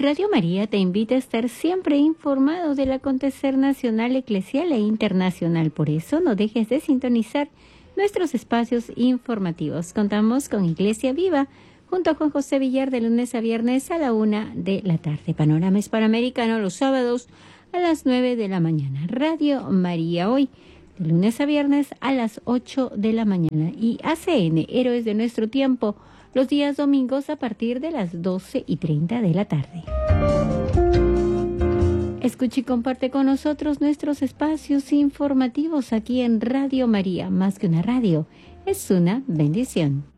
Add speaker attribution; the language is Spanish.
Speaker 1: Radio María te invita a estar siempre informado del acontecer nacional, eclesial e internacional. Por eso no dejes de sintonizar nuestros espacios informativos. Contamos con Iglesia Viva, junto a Juan José Villar, de lunes a viernes a la 1 de la tarde. Panorama Hispanoamericano los sábados a las 9 de la mañana. Radio María Hoy, de lunes a viernes a las 8 de la mañana. Y ACN, Héroes de Nuestro Tiempo, los días domingos a partir de las 12:30 de la tarde. Escucha y comparte con nosotros nuestros espacios informativos aquí en Radio María. Más que una radio, es una bendición.